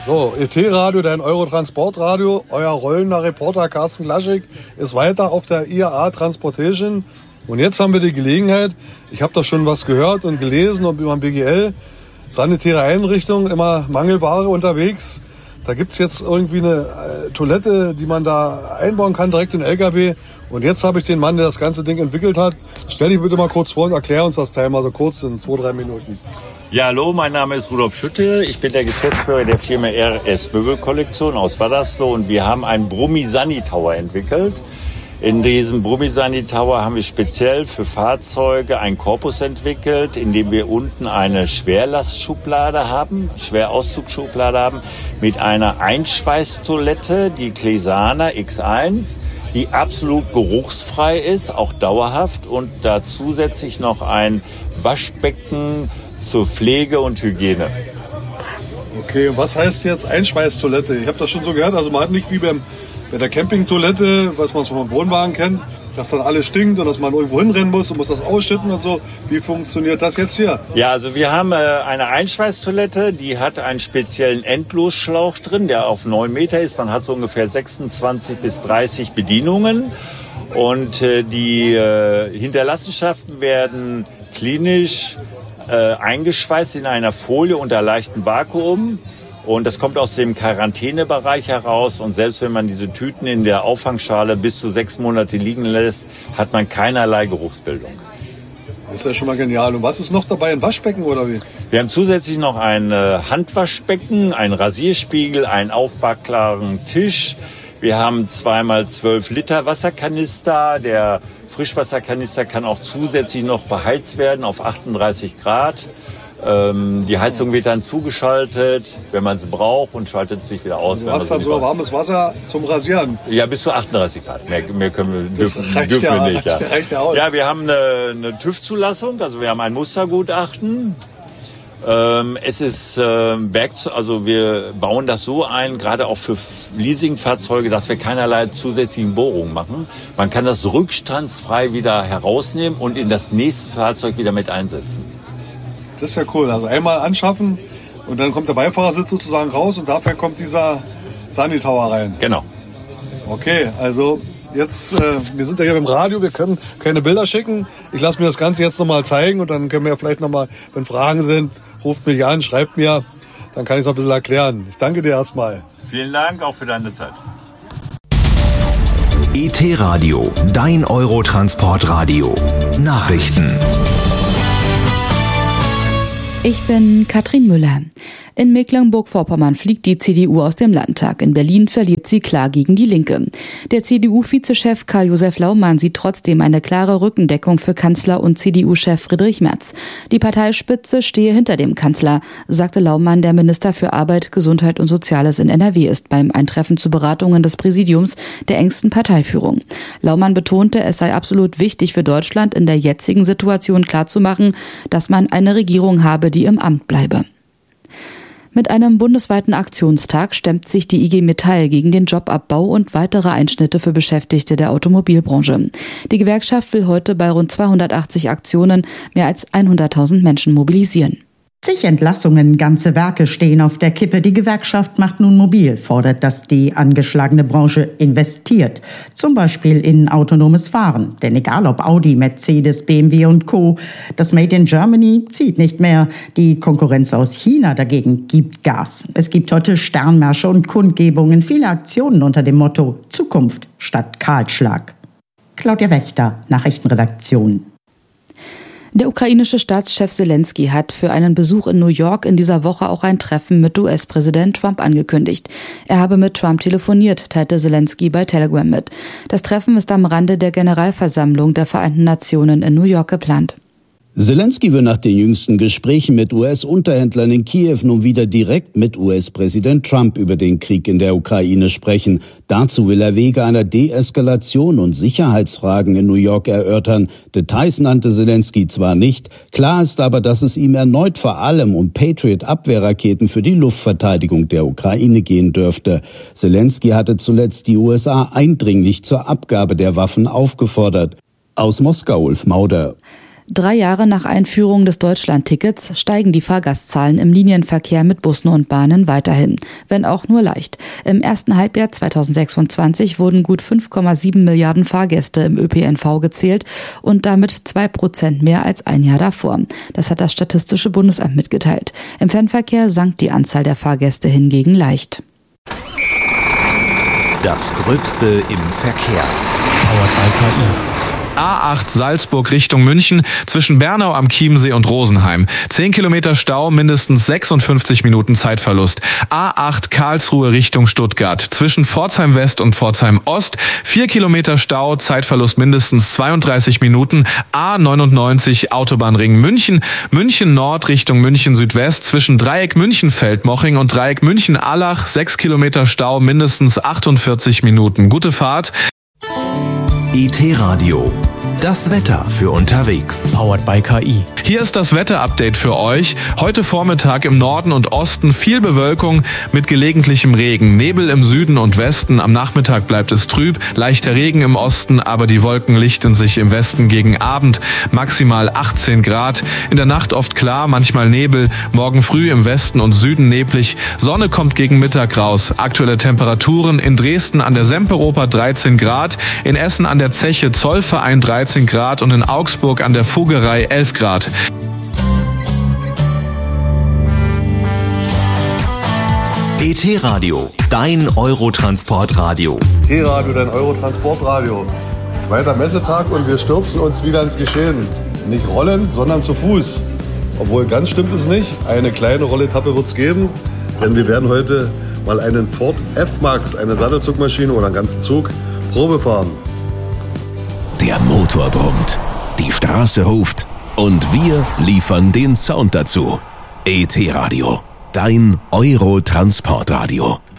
So, ET-Radio, dein Eurotransportradio, euer rollender Reporter Carsten Glaschig ist weiter auf der IAA Transportation. Und jetzt haben wir die Gelegenheit, ich habe da schon was gehört und gelesen und über BGL, sanitäre Einrichtungen, immer Mangelware unterwegs. Da gibt es jetzt irgendwie eine Toilette, die man da einbauen kann, direkt in den LKW. Und jetzt habe ich den Mann, der das ganze Ding entwickelt hat. Stell dich bitte mal kurz vor und erklär uns das Teil mal so kurz in 2-3 Minuten. Ja, hallo, mein Name ist Rudolf Schütte. Ich bin der Geschäftsführer der Firma RS Möbelkollektion aus Wadersloh und wir haben einen Brummi-Sani Tower entwickelt. In diesem Brummi-Sani Tower haben wir speziell für Fahrzeuge einen Korpus entwickelt, in dem wir unten eine Schwerlastschublade haben, Schwerauszugsschublade haben, mit einer Einschweißtoilette, die Klesana X1, die absolut geruchsfrei ist, auch dauerhaft, und da zusätzlich noch ein Waschbecken zur Pflege und Hygiene. Okay, und was heißt jetzt Einschweißtoilette? Ich habe das schon so gehört, also man hat nicht wie bei der Campingtoilette, was man so vom Wohnwagen kennt, dass dann alles stinkt und dass man irgendwo hinrennen muss und muss das ausschütten und so. Wie funktioniert das jetzt hier? Ja, also wir haben eine Einschweißtoilette, die hat einen speziellen Endlosschlauch drin, der auf 9 Meter ist. Man hat so ungefähr 26 bis 30 Bedienungen und die Hinterlassenschaften werden klinisch eingeschweißt in einer Folie unter leichtem Vakuum. Und das kommt aus dem Quarantänebereich heraus. Und selbst wenn man diese Tüten in der Auffangschale bis zu 6 Monate liegen lässt, hat man keinerlei Geruchsbildung. Das ist ja schon mal genial. Und was ist noch dabei? Ein Waschbecken oder wie? Wir haben zusätzlich noch ein Handwaschbecken, einen Rasierspiegel, einen aufbauklaren Tisch. Wir haben 2x12 Liter Wasserkanister. Der Frischwasserkanister kann auch zusätzlich noch beheizt werden auf 38 Grad. Die Heizung wird dann zugeschaltet, wenn man sie braucht, und schaltet sich wieder aus. Du hast dann so warmes Wasser zum Rasieren? Ja, bis zu 38 Grad. Mehr können wir, dürfen wir nicht. Reicht ja aus. Ja, wir haben eine TÜV-Zulassung, also wir haben ein Mustergutachten. Es ist also wir bauen das so ein, gerade auch für Leasingfahrzeuge, dass wir keinerlei zusätzlichen Bohrungen machen. Man kann das rückstandsfrei wieder herausnehmen und in das nächste Fahrzeug wieder mit einsetzen. Das ist ja cool. Also einmal anschaffen und dann kommt der Beifahrersitz sozusagen raus und dafür kommt dieser Sani Tower rein. Genau. Okay, also jetzt, wir sind ja hier beim Radio, wir können keine Bilder schicken. Ich lasse mir das Ganze jetzt nochmal zeigen und dann können wir ja vielleicht nochmal, wenn Fragen sind, ruft mich an, schreibt mir, dann kann ich es noch ein bisschen erklären. Ich danke dir erstmal. Vielen Dank auch für deine Zeit. ET-Radio, dein Eurotransportradio. Nachrichten. Ich bin Katrin Müller. In Mecklenburg-Vorpommern fliegt die CDU aus dem Landtag. In Berlin verliert sie klar gegen die Linke. Der CDU-Vizechef Karl-Josef Laumann sieht trotzdem eine klare Rückendeckung für Kanzler und CDU-Chef Friedrich Merz. Die Parteispitze stehe hinter dem Kanzler, sagte Laumann, der Minister für Arbeit, Gesundheit und Soziales in NRW ist, beim Eintreffen zu Beratungen des Präsidiums der engsten Parteiführung. Laumann betonte, es sei absolut wichtig für Deutschland, in der jetzigen Situation klarzumachen, dass man eine Regierung habe, die im Amt bleibe. Mit einem bundesweiten Aktionstag stemmt sich die IG Metall gegen den Jobabbau und weitere Einschnitte für Beschäftigte der Automobilbranche. Die Gewerkschaft will heute bei rund 280 Aktionen mehr als 100.000 Menschen mobilisieren. Zig Entlassungen, ganze Werke stehen auf der Kippe. Die Gewerkschaft macht nun mobil, fordert, dass die angeschlagene Branche investiert. Zum Beispiel in autonomes Fahren. Denn egal ob Audi, Mercedes, BMW und Co., das Made in Germany zieht nicht mehr. Die Konkurrenz aus China dagegen gibt Gas. Es gibt heute Sternmärsche und Kundgebungen, viele Aktionen unter dem Motto Zukunft statt Kahlschlag. Claudia Wächter, Nachrichtenredaktion. Der ukrainische Staatschef Selenskyj hat für einen Besuch in New York in dieser Woche auch ein Treffen mit US-Präsident Trump angekündigt. Er habe mit Trump telefoniert, teilte Selenskyj bei Telegram mit. Das Treffen ist am Rande der Generalversammlung der Vereinten Nationen in New York geplant. Selenskyj will nach den jüngsten Gesprächen mit US-Unterhändlern in Kiew nun wieder direkt mit US-Präsident Trump über den Krieg in der Ukraine sprechen. Dazu will er Wege einer Deeskalation und Sicherheitsfragen in New York erörtern. Details nannte Selenskyj zwar nicht, klar ist aber, dass es ihm erneut vor allem um Patriot-Abwehrraketen für die Luftverteidigung der Ukraine gehen dürfte. Selenskyj hatte zuletzt die USA eindringlich zur Abgabe der Waffen aufgefordert. Aus Moskau, Ulf Mauder. 3 Jahre nach Einführung des Deutschland-Tickets steigen die Fahrgastzahlen im Linienverkehr mit Bussen und Bahnen weiterhin, wenn auch nur leicht. Im ersten Halbjahr 2026 wurden gut 5,7 Milliarden Fahrgäste im ÖPNV gezählt und damit 2% mehr als ein Jahr davor. Das hat das Statistische Bundesamt mitgeteilt. Im Fernverkehr sank die Anzahl der Fahrgäste hingegen leicht. Das Gröbste im Verkehr. Powered by KI. A8 Salzburg Richtung München zwischen Bernau am Chiemsee und Rosenheim. 10 Kilometer Stau, mindestens 56 Minuten Zeitverlust. A8 Karlsruhe Richtung Stuttgart zwischen Pforzheim West und Pforzheim Ost. 4 Kilometer Stau, Zeitverlust mindestens 32 Minuten. A99 Autobahnring München. München Nord Richtung München Südwest zwischen Dreieck München-Feldmoching und Dreieck München-Allach. 6 Kilometer Stau, mindestens 48 Minuten. Gute Fahrt. IT-Radio. Das Wetter für unterwegs. Powered by KI. Hier ist das Wetterupdate für euch. Heute Vormittag im Norden und Osten viel Bewölkung mit gelegentlichem Regen. Nebel im Süden und Westen. Am Nachmittag bleibt es trüb. Leichter Regen im Osten, aber die Wolken lichten sich im Westen gegen Abend. Maximal 18 Grad. In der Nacht oft klar, manchmal Nebel. Morgen früh im Westen und Süden neblig. Sonne kommt gegen Mittag raus. Aktuelle Temperaturen in Dresden an der Semperoper 13 Grad. In Essen an der Zeche Zollverein 13 Grad und in Augsburg an der Fuggerei 11 Grad. ET-Radio, dein Eurotransportradio. T-Radio, dein Eurotransportradio. Zweiter Messetag und wir stürzen uns wieder ins Geschehen. Nicht rollen, sondern zu Fuß. Obwohl ganz stimmt es nicht. Eine kleine Rolletappe wird es geben, denn wir werden heute mal einen Ford F-Max, eine Sattelzugmaschine oder einen ganzen Zug, Probe fahren. Der Motor brummt, die Straße ruft und wir liefern den Sound dazu. ET-Radio, dein Eurotransportradio.